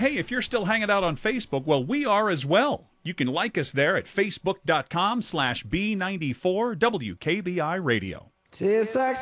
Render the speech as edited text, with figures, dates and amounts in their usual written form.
Hey, if you're still hanging out on Facebook, well, we are as well. You can like us there at facebook.com/B94WKBI Radio. Tastes like